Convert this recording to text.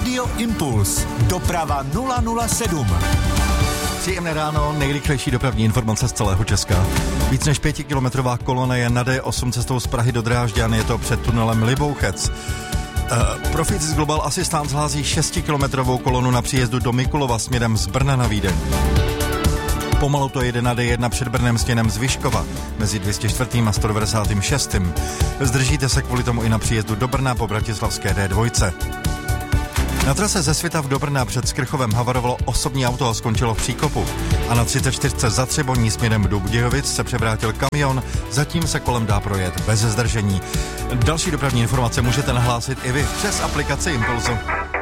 Radio Impuls. Doprava 007. Příjemné ráno, nejrychlejší dopravní informace z celého Česka. Víc než 5kilometrová kolona je na D8 cestou z Prahy do Drážďan, je to před tunelem Libouchec. Profíci z Global Assistance hlásí 6kilometrovou kolonu na příjezdu do Mikulova směrem z Brna na Vídeň. Pomalu to jede na D1 před Brnem směrem z Vyškova, mezi 204. a 196. Zdržíte se kvůli tomu i na příjezdu do Brna po bratislavské D2. Na trase ze Svitav do Brna před Skrchovem havarovalo osobní auto a skončilo v příkopu. A na 34 za Třeboní směrem do Budějovic se převrátil kamion, zatím se kolem dá projet bez zdržení. Další dopravní informace můžete nahlásit i vy přes aplikaci Impulzu.